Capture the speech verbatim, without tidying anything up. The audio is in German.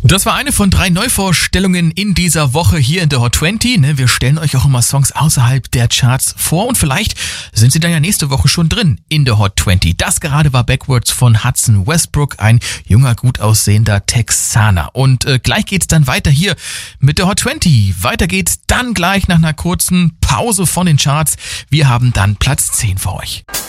Das war eine von drei Neuvorstellungen in dieser Woche hier in der Hot zwanzig. Wir stellen euch auch immer Songs außerhalb der Charts vor und vielleicht sind sie dann ja nächste Woche schon drin in der Hot zwanzig. Das gerade war Backwards von Hudson Westbrook, ein junger, gut aussehender Texaner. Und äh, gleich geht's dann weiter hier mit der Hot zwanzig. Weiter geht's dann gleich nach einer kurzen Pause von den Charts. Wir haben dann Platz zehn für euch.